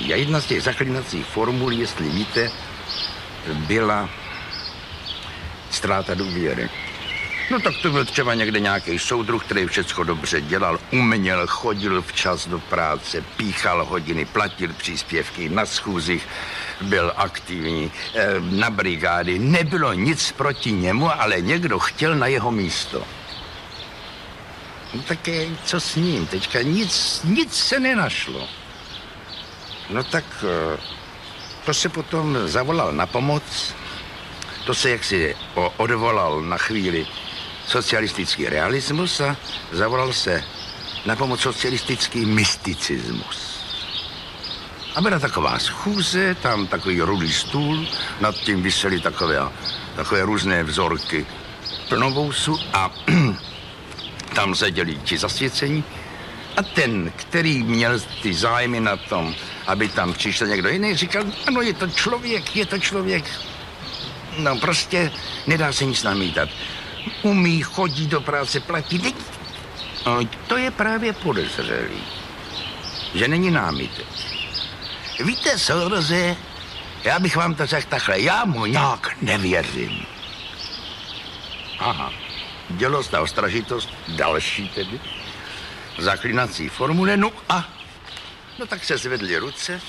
zaklínací. A jedna z těch zaklínacích formulí, jestli víte, byla ztráta důvěry. No tak to byl třeba někde nějaký soudruh, který všechno dobře dělal, uměl, chodil včas do práce, píchal hodiny, platil příspěvky na schůzích, byl aktivní, na brigády. Nebylo nic proti němu, ale někdo chtěl na jeho místo. No tak co s ním? Teďka nic se nenašlo. No tak to se potom zavolal na pomoc, to se jaksi odvolal na chvíli socialistický realismus a zavolal se na pomoc socialistický mysticismus. A byla taková schůze, tam takový rudý stůl, nad tím visely takové různé vzorky plnovousu a tam seděli ti zasvěcení a ten, který měl ty zájmy na tom, aby tam přišel někdo jiný, říkal, ano, je to člověk, no prostě nedá se nic namítat. Umí, chodí do práce, platí. No, to je právě podezřelý, že není námitek. Víte, soudruzi, já bych vám to řekl takhle, já mu nějak nevěřím. Aha, dělost a ostražitost, další tedy, zaklínací formule, no tak se zvedly ruce.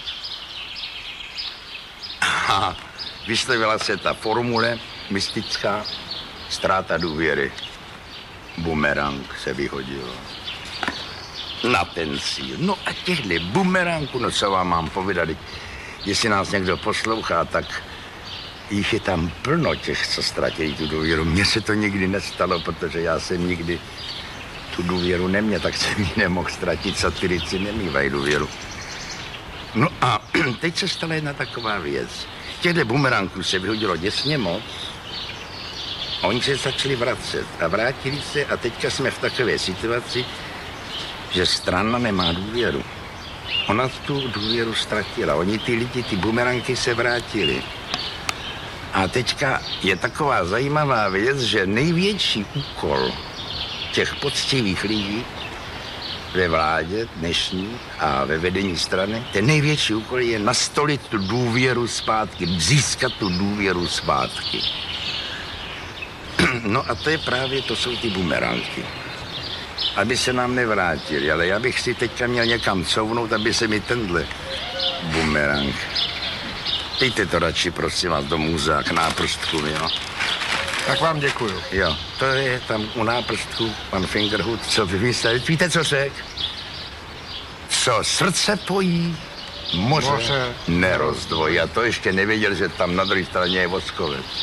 A vyslovila se ta formule mystická, ztráta důvěry. Bumerang se vyhodil na ten cíl. No a těchhle bumerangů, no co vám mám povědat, jestli nás někdo poslouchá, tak jich je tam plno těch, co ztratili tu důvěru. Mně se to nikdy nestalo, protože já jsem nikdy tu důvěru neměl, tak jsem ji nemohl ztratit. Satirici nemývají důvěru. No a teď se stala jedna taková věc. Těchto bumerangů se vyhodilo děsně moc. Oni se začali vracet a vrátili se a teďka jsme v takové situaci, že strana nemá důvěru. Ona tu důvěru ztratila. Oni ty lidi, ty bumeranky se vrátili. A teďka je taková zajímavá věc, že největší úkol těch poctivých lidí ve vládě dnešní a ve vedení strany, ten největší úkol je nastolit tu důvěru zpátky, získat tu důvěru zpátky. No a to jsou ty bumeránky. Aby se nám nevrátili, ale já bych si teďka měl někam couvnout, aby se mi tenhle bumerang. Dejte to radši, prosím vás, do muzea k náprstku, jo. Tak vám děkuju. Jo, to je tam u náprstku pan Fingerhut, co vymyslel. Víte, co řekl? Co srdce pojí, moře nerozdvojí. A to ještě nevěděl, že tam na druhé straně je voskovec.